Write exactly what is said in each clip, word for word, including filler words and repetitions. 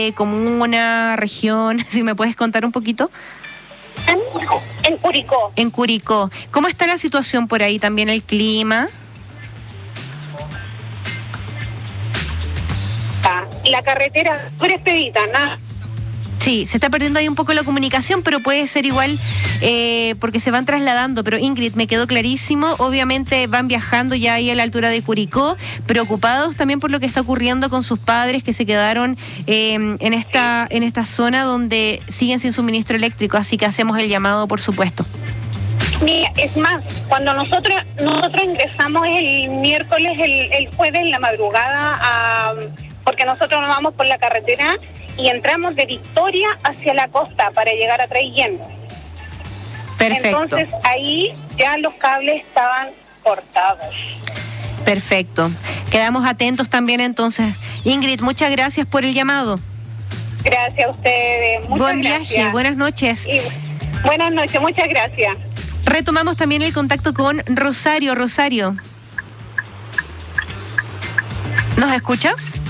eh, comuna, región, si me puedes contar un poquito. En, en Curicó. En Curicó. ¿Cómo está la situación por ahí? También el clima. La carretera súper expedita, ¿no? Sí, se está perdiendo ahí un poco la comunicación, pero puede ser igual eh, porque se van trasladando. Pero Ingrid, me quedó clarísimo. Obviamente van viajando ya ahí a la altura de Curicó, preocupados también por lo que está ocurriendo con sus padres que se quedaron eh, en esta en esta zona donde siguen sin suministro eléctrico. Así que hacemos el llamado, por supuesto. Mira, es más, cuando nosotros nosotros ingresamos el miércoles, el, el jueves en la madrugada, a, porque nosotros nos vamos por la carretera y entramos de Victoria hacia la costa para llegar a Traillén. Perfecto. Entonces ahí ya los cables estaban cortados. Perfecto. Quedamos atentos también entonces. Ingrid, muchas gracias por el llamado. Gracias a ustedes. Muchas Buen gracias. viaje, buenas noches. Y buenas noches, muchas gracias. Retomamos también el contacto con Rosario. Rosario, ¿nos escuchas?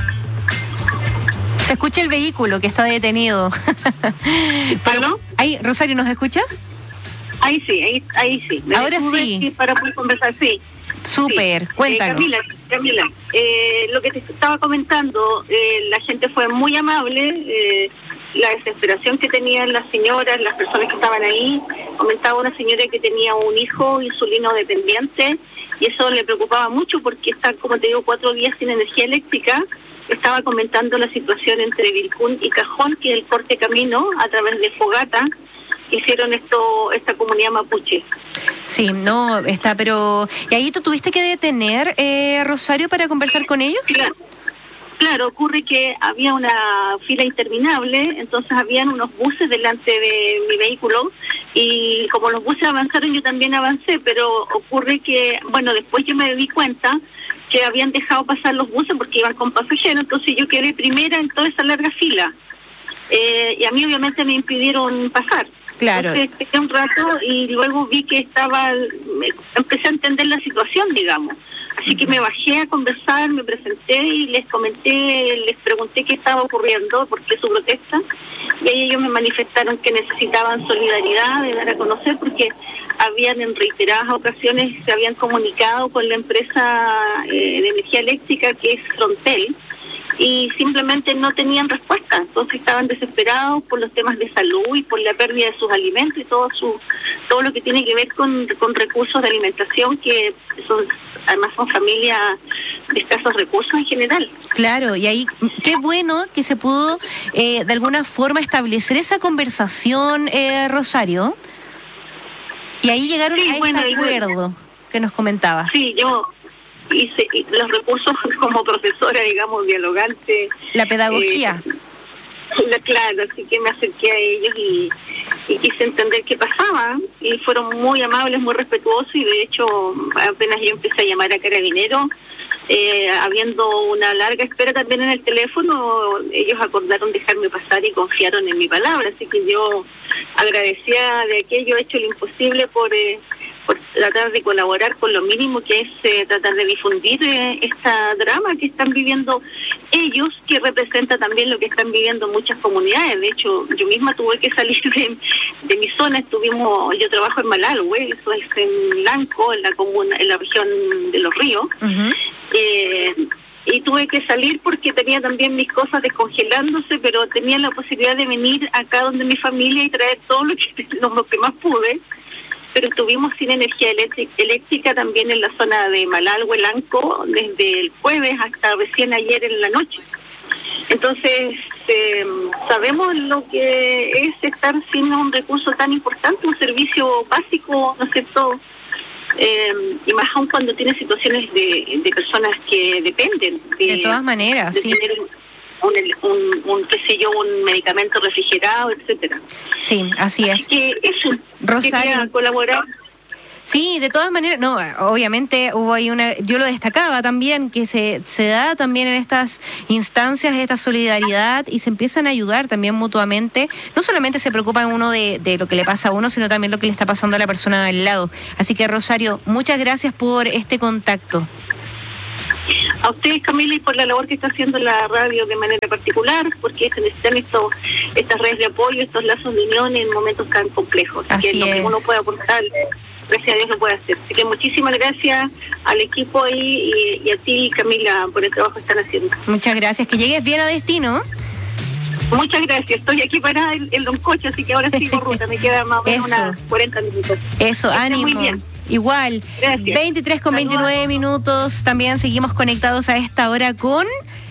Se escucha el vehículo que está detenido. ¿Perdón? Ahí, Rosario, ¿nos escuchas? Ahí sí, ahí, ahí sí. Me Ahora sí. Para poder conversar, sí. Súper, sí. Cuéntanos. Eh, Camila, Camila eh, lo que te estaba comentando, eh, la gente fue muy amable, eh, la desesperación que tenían las señoras, las personas que estaban ahí. Comentaba una señora que tenía un hijo insulino dependiente y eso le preocupaba mucho porque está, como te digo, cuatro días sin energía eléctrica. Estaba comentando la situación entre Vilcún y Cajón, que el corte camino a través de Fogata hicieron esto esta comunidad mapuche. Sí, no, está, pero... ¿Y ahí tú tuviste que detener, eh, Rosario, para conversar con ellos? Claro, claro, ocurre que había una fila interminable, entonces habían unos buses delante de mi vehículo y como los buses avanzaron yo también avancé, pero ocurre que, bueno, después yo me di cuenta que habían dejado pasar los buses porque iban con pasajeros, entonces yo quedé primera en toda esa larga fila. Eh, y a mí obviamente me impidieron pasar. Claro. Entonces quedé un rato y luego vi que estaba, me, empecé a entender la situación, digamos. Así que me bajé a conversar, me presenté y les comenté, les pregunté qué estaba ocurriendo, por qué su protesta. Y ahí ellos me manifestaron que necesitaban solidaridad, de dar a conocer, porque habían en reiteradas ocasiones, se habían comunicado con la empresa eh, de energía eléctrica que es Frontel, y simplemente no tenían respuesta. Entonces estaban desesperados por los temas de salud y por la pérdida de sus alimentos y todo su todo lo que tiene que ver con, con recursos de alimentación, que son además son familias de escasos recursos en general. Claro, y ahí qué bueno que se pudo eh, de alguna forma establecer esa conversación, eh, Rosario, y ahí llegaron sí, a bueno, este acuerdo que nos comentabas. Sí, yo hice los recursos como profesora, digamos, dialogante. La pedagogía. Eh, la, claro, así que me acerqué a ellos y, y quise entender qué pasaba, y fueron muy amables, muy respetuosos, y de hecho apenas yo empecé a llamar a Carabineros, eh, habiendo una larga espera también en el teléfono, ellos acordaron dejarme pasar y confiaron en mi palabra, así que yo agradecía de aquello, he hecho lo imposible por... Eh, por tratar de colaborar con lo mínimo que es eh, tratar de difundir eh, esta drama que están viviendo ellos, que representa también lo que están viviendo muchas comunidades. De hecho, yo misma tuve que salir de, de mi zona, estuvimos, yo trabajo en Malalhue, eso es en Lanco, en la comuna, en la región de Los Ríos, uh-huh. eh, y tuve que salir porque tenía también mis cosas descongelándose, pero tenía la posibilidad de venir acá donde mi familia y traer todo lo que, lo que más pude. Pero estuvimos sin energía eléctrica, eléctrica también en la zona de Malalhue, Lanco, desde el jueves hasta recién ayer en la noche. Entonces, eh, sabemos lo que es estar sin un recurso tan importante, un servicio básico, ¿no es cierto? Eh, y más aún cuando tiene situaciones de, de personas que dependen. De, de todas maneras, de sí. Tener un, un, un, qué sé yo, un medicamento refrigerado, etcétera. Sí, así es. Así que eso, Rosario, quería colaborar. Sí, de todas maneras, no, obviamente hubo ahí una, yo lo destacaba también, que se, se da también en estas instancias esta solidaridad y se empiezan a ayudar también mutuamente. No solamente se preocupan uno de, de lo que le pasa a uno, sino también lo que le está pasando a la persona al lado. Así que, Rosario, muchas gracias por este contacto. A ustedes, Camila, y por la labor que está haciendo la radio de manera particular, porque se necesitan estos, estas redes de apoyo, estos lazos de unión en momentos tan complejos. Así, Así que lo es. que uno puede aportar, gracias a Dios lo puede hacer. Así que muchísimas gracias al equipo ahí y, y a ti, Camila, por el trabajo que están haciendo. Muchas gracias. Que llegues bien a destino. Muchas gracias. Estoy aquí parada en, en Don Cocho, así que ahora sigo ruta. Me queda más o menos Eso. unas cuarenta minutos. Eso, Que estén ánimo. muy bien. Igual. Gracias. veintitrés con veintinueve minutos. También seguimos conectados a esta hora con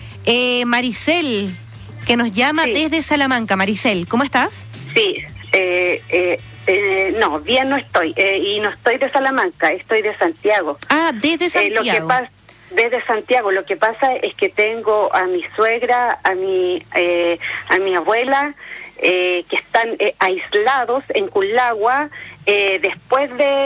eh, Maricel, que nos llama Sí. desde Salamanca. Maricel, ¿cómo estás? Sí, eh, eh, eh, no, bien no estoy. Eh, y no estoy de Salamanca, estoy de Santiago. Ah, desde Eh, lo que Santiago. pasa, desde Santiago, lo que pasa es que tengo a mi suegra, a mi, eh, a mi abuela, eh, que están eh, aislados en Culagua, eh, después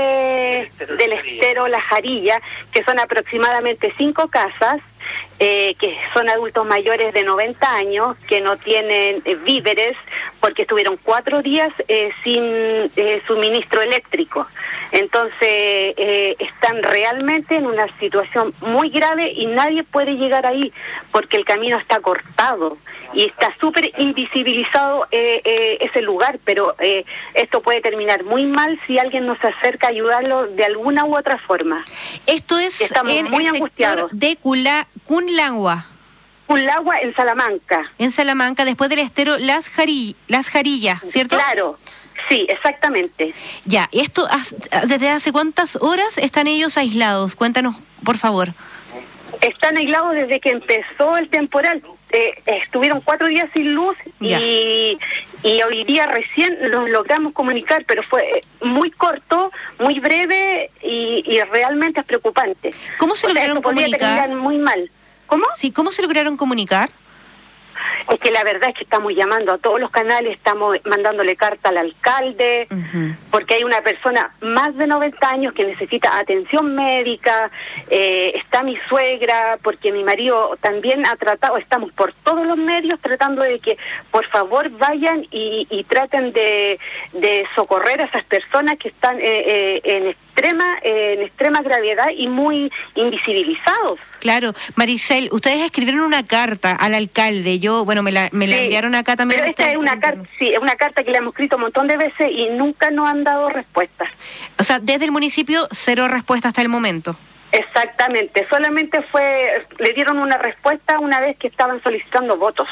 de del estero La Jarilla, que son aproximadamente cinco casas, eh, que son adultos mayores de noventa años, que no tienen eh, víveres, porque estuvieron cuatro días eh, sin eh, suministro eléctrico. Entonces, eh, están realmente en una situación muy grave y nadie puede llegar ahí, porque el camino está cortado y está súper invisibilizado eh, eh, ese lugar, pero eh, esto puede terminar muy mal si alguien nos acerca a ayudarlo de alguna u otra forma. Esto es Estamos en muy el sector angustiados. de Cula, Cunlagua, Culagua en Salamanca. en Salamanca, después del estero Las, Jari- Las Jarillas, ¿cierto? Claro, sí, exactamente. Ya, esto, has- ¿desde hace cuántas horas están ellos aislados? Cuéntanos, por favor. Están aislados desde que empezó el temporal. Eh, estuvieron cuatro días sin luz Ya. y, y hoy día recién los logramos comunicar, pero fue muy corto, muy breve y, y realmente es preocupante. ¿Cómo se O sea, lograron esto podría comunicar? terminar muy mal. ¿Cómo? Sí, ¿cómo se lograron comunicar? Es que la verdad es que estamos llamando a todos los canales, estamos mandándole carta al alcalde, Ujú. porque hay una persona más de noventa años que necesita atención médica, eh, está mi suegra, porque mi marido también ha tratado, estamos por todos los medios tratando de que por favor vayan y, y traten de, de socorrer a esas personas que están eh, eh, en extrema eh, en extrema gravedad y muy invisibilizados. Claro, Maricel, ustedes escribieron una carta al alcalde. Yo, bueno, me la, me la Sí, enviaron acá también. Pero a esta ustedes es una por carta, interno. sí, es una carta que le hemos escrito un montón de veces y nunca nos han dado respuestas. O sea, desde el municipio, cero respuesta hasta el momento. Exactamente, solamente fue, le dieron una respuesta una vez que estaban solicitando votos.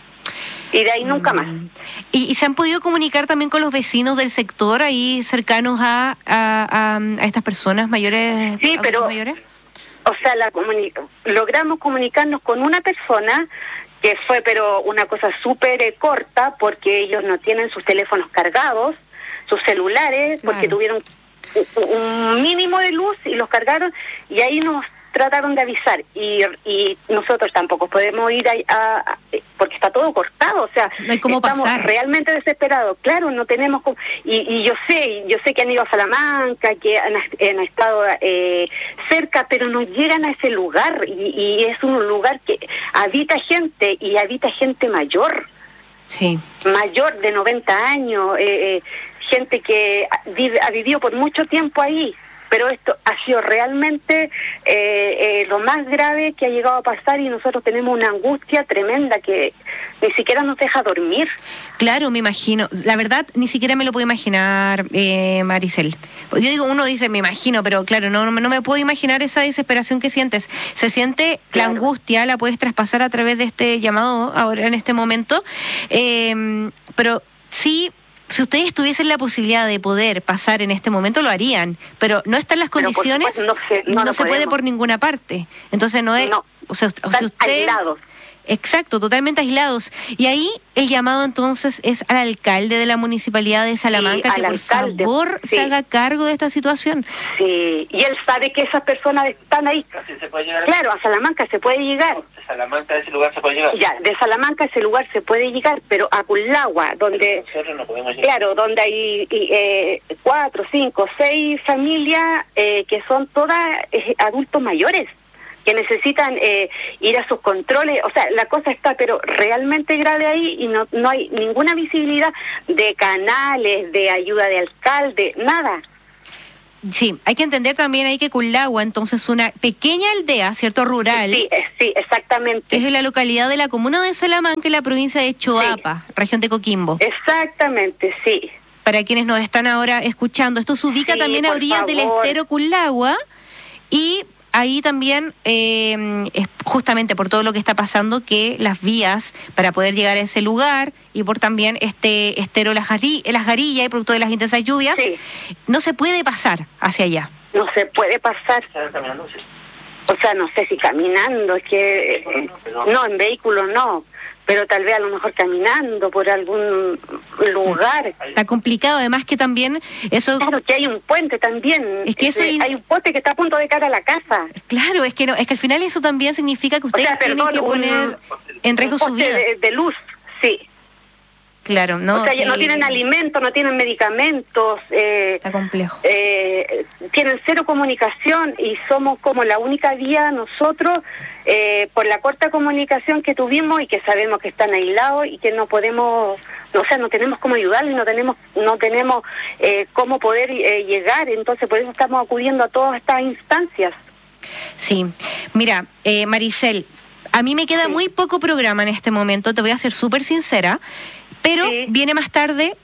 Y de ahí nunca más. ¿Y, y se han podido comunicar también con los vecinos del sector ahí cercanos a, a, a, a estas personas mayores? Sí, adultos pero- mayores? O sea, la comuni- logramos comunicarnos con una persona que fue, pero una cosa súper eh, corta, porque ellos no tienen sus teléfonos cargados, sus celulares, Claro. porque tuvieron u- un mínimo de luz y los cargaron, y ahí nos trataron de avisar, y, y nosotros tampoco podemos ir a, a- a- porque está todo cortado, o sea, No hay cómo estamos pasar. realmente desesperados, claro, no tenemos cómo, y, y yo sé, yo sé que han ido a Salamanca, que han, han estado eh, cerca, pero no llegan a ese lugar, y, y es un lugar que habita gente, y habita gente mayor, Sí. mayor de noventa años, eh, eh, gente que vive, ha vivido por mucho tiempo ahí. Pero esto ha sido realmente eh, eh, lo más grave que ha llegado a pasar, y nosotros tenemos una angustia tremenda que ni siquiera nos deja dormir. Claro, me imagino. La verdad, ni siquiera me lo puedo imaginar, eh, Maricel. Yo digo, uno dice, me imagino, pero claro, no, no, me- no me puedo imaginar esa desesperación que sientes. Se siente la Claro. angustia, la puedes traspasar a través de este llamado ahora en este momento, eh, pero sí. Si ustedes tuviesen la posibilidad de poder pasar en este momento, lo harían, pero no están las Pero por condiciones, supuesto, no se- no lo se puede podemos. por ninguna parte. Entonces no es... No, o sea, o sea, están ustedes... aislados. Exacto, totalmente aislados. Y ahí el llamado entonces es al alcalde de la Municipalidad de Salamanca Sí, que al por alcalde, favor sí. se haga cargo de esta situación. Sí, y él sabe que esas personas están ahí. Así se puede llegar. Claro, a Salamanca se puede llegar. De Salamanca a ese lugar se puede llegar. Ya, de Salamanca a ese lugar se puede llegar, pero a Culagua, donde... Nosotros no podemos llegar. Claro, donde hay y, eh, cuatro, cinco, seis familias eh, que son todas eh, adultos mayores, que necesitan eh, ir a sus controles. O sea, la cosa está pero realmente grave ahí, y no, no hay ninguna visibilidad de canales, de ayuda de alcalde, nada. Sí, hay que entender también ahí que Cullagua, entonces, es una pequeña aldea, ¿cierto? Rural. Sí, sí, exactamente. Que es en la localidad de la comuna de Salamanca, en la provincia de Choapa, sí. región de Coquimbo. Exactamente, sí. Para quienes nos están ahora escuchando, esto se ubica sí, también a orillas favor. del estero Cullagua y ahí también eh, es justamente por todo lo que está pasando que las vías para poder llegar a ese lugar y por también este estero Las Garillas y producto de las intensas lluvias, sí. no se puede pasar hacia allá. No se puede pasar. O sea, no sé si caminando, es que eh, no, en vehículo no, pero tal vez a lo mejor caminando por algún lugar. Está complicado, además que también eso... Claro, que hay un puente también. Es que eso... Es, hay un puente que está a punto de caer a la casa. Claro, es que no, es que al final eso también significa que ustedes o sea, perdón, tienen que poner un, en riesgo su vida. De, de luz, sí. Claro, no. O sea, sí. no tienen alimentos, no tienen medicamentos. Eh, Está complejo. Eh, tienen cero comunicación y somos como la única vía nosotros, eh, por la corta comunicación que tuvimos y que sabemos que están aislados y que no podemos, o sea, no tenemos cómo ayudarles, no tenemos, no tenemos eh, cómo poder eh, llegar. Entonces, por eso estamos acudiendo a todas estas instancias. Sí, mira, eh, Maricel, a mí me queda sí. muy poco programa en este momento, te voy a ser súper sincera. Pero sí. viene más tarde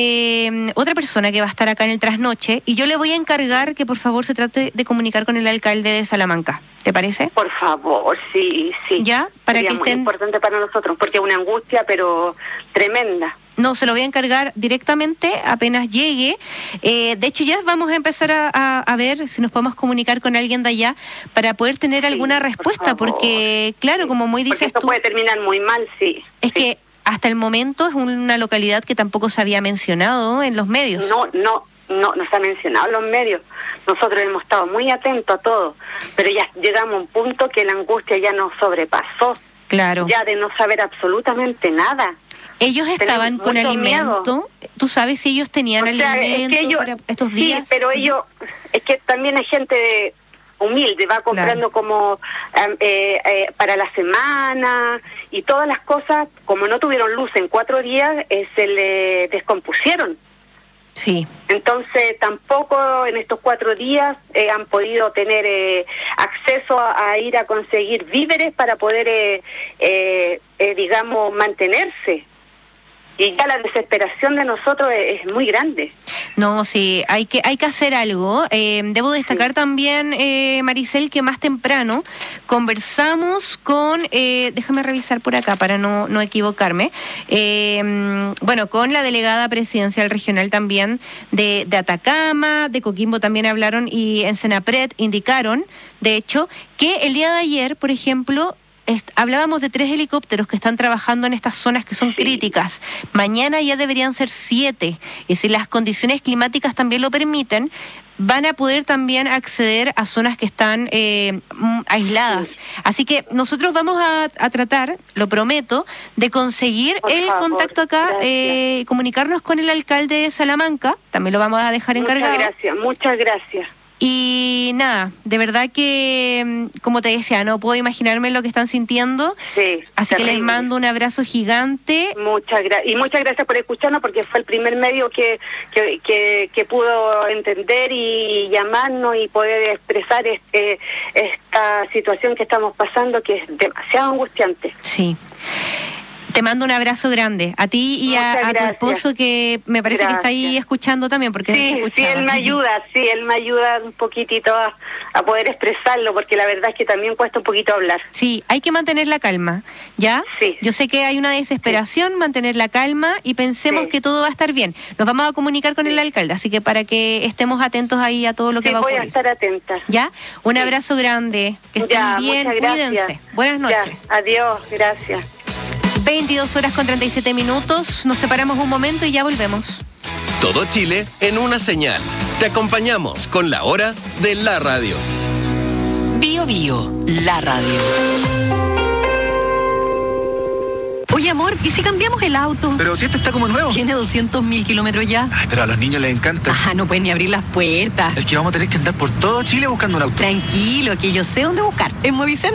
eh, otra persona que va a estar acá en el trasnoche y yo le voy a encargar que por favor se trate de comunicar con el alcalde de Salamanca. ¿Te parece? Por favor, sí, sí. ¿Ya? Para Sería que estén... muy importante para nosotros porque es una angustia pero tremenda. No, se lo voy a encargar directamente apenas llegue. Eh, de hecho, ya vamos a empezar a, a, a ver si nos podemos comunicar con alguien de allá para poder tener sí, alguna respuesta por porque, claro, sí. como muy dices porque esto tú... puede terminar muy mal, sí. Es sí. que... hasta el momento es una localidad que tampoco se había mencionado en los medios. No, no, no, no se ha mencionado en los medios. Nosotros hemos estado muy atentos a todo, pero ya llegamos a un punto que la angustia ya nos sobrepasó. Claro. Ya de no saber absolutamente nada. Ellos estaban con alimento. Miedo. ¿Tú sabes si ellos tenían o sea, alimento es que ellos, para estos días? Sí, pero ellos, es que también hay gente de... humilde, va comprando claro. como eh, eh, para la semana y todas las cosas, como no tuvieron luz en cuatro días, eh, se le descompusieron. Sí. Entonces tampoco en estos cuatro días eh, han podido tener eh, acceso a, a ir a conseguir víveres para poder, eh, eh, eh, digamos, mantenerse. Y ya la desesperación de nosotros es, es muy grande. No, sí, hay que hay que hacer algo. Eh, debo destacar sí. también, eh, Maricel, que más temprano conversamos con, eh, déjame revisar por acá para no, no equivocarme, eh, bueno, con la delegada presidencial regional también de, de Atacama, de Coquimbo también hablaron y en Senapred indicaron, de hecho, que el día de ayer, por ejemplo, Est- hablábamos de tres helicópteros que están trabajando en estas zonas que son sí. críticas. Mañana ya deberían ser siete. Y si las condiciones climáticas también lo permiten, van a poder también acceder a zonas que están eh, aisladas. Sí. Así que nosotros vamos a, a tratar, lo prometo, de conseguir Por el favor, contacto acá, eh, comunicarnos con el alcalde de Salamanca. También lo vamos a dejar muchas encargado. Muchas gracias, muchas gracias. Y nada, de verdad que, como te decía, no puedo imaginarme lo que están sintiendo. Sí, así terrible. Que les mando un abrazo gigante. Muchas gracias. Y muchas gracias por escucharnos, porque fue el primer medio que, que, que, que pudo entender y llamarnos y poder expresar este, esta situación que estamos pasando, que es demasiado angustiante. Sí. Te mando un abrazo grande, a ti y a, a tu esposo, que me parece gracias. Que está ahí escuchando también, porque sí, sí, él me ayuda, sí, él me ayuda un poquitito a, a poder expresarlo, porque la verdad es que también cuesta un poquito hablar. Sí, hay que mantener la calma, ¿ya? Sí. Yo sé que hay una desesperación, sí. mantener la calma y pensemos sí. que todo va a estar bien. Nos vamos a comunicar con sí. el alcalde, así que para que estemos atentos ahí a todo lo que sí, va a ocurrir. voy a estar atenta. ¿Ya? Un sí. abrazo grande, que estén ya, bien, cuídense. Buenas noches. Ya, adiós, gracias. veintidós horas con treinta y siete minutos, nos separamos un momento y ya volvemos. Todo Chile en una señal. Te acompañamos con la hora de la radio. Bio Bio, la radio. Oye, amor, ¿y si cambiamos el auto? Pero si este está como nuevo. Tiene doscientos mil kilómetros ya. Ay, pero a los niños les encanta. Ajá, no pueden ni abrir las puertas. Es que vamos a tener que andar por todo Chile buscando un auto. Tranquilo, que yo sé dónde buscar. En Movicentro.